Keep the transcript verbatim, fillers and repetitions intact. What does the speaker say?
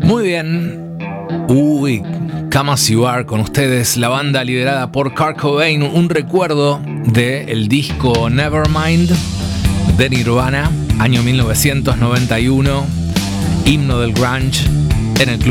Muy bien. Uy, Come As You Are con ustedes, la banda liderada por Kurt Cobain, un recuerdo del disco Nevermind de Nirvana, año mil novecientos noventa y uno, himno del grunge en el Club